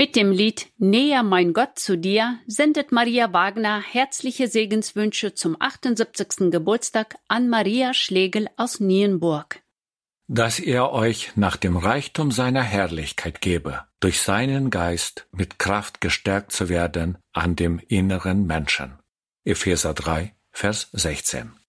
Mit dem Lied Näher mein Gott zu dir sendet Maria Wagner herzliche Segenswünsche zum 78. Geburtstag an Maria Schlegel aus Nienburg. Dass er euch nach dem Reichtum seiner Herrlichkeit gebe, durch seinen Geist mit Kraft gestärkt zu werden an dem inneren Menschen. Epheser 3, Vers 16.